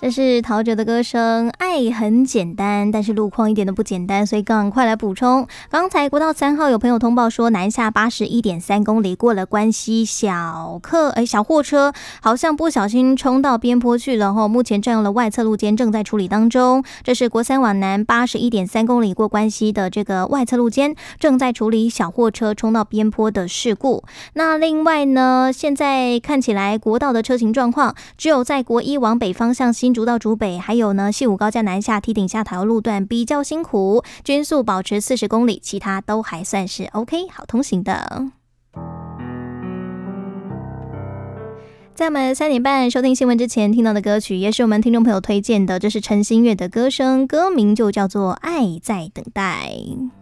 这是陶喆的歌声，爱很简单，但是路况一点都不简单，所以赶快来补充。刚才国道3号有朋友通报说，南下81.3公里过了关西小货车好像不小心冲到边坡去了目前占用了外侧路肩，正在处理当中。这是国3往南81.3公里过关西的这个外侧路肩，正在处理小货车冲到边坡的事故。那另外呢，现在看起来国道的车行状况，只有在国1往北方向新竹到竹北，还有呢西武高架南下梯顶下台路段比较辛苦，均速保持40公里，其他都还算是 OK 好通行的。在我们3点半收听新闻之前听到的歌曲，也是我们听众朋友推荐的，这是陈星月的歌声，歌名就叫做《爱在等待》。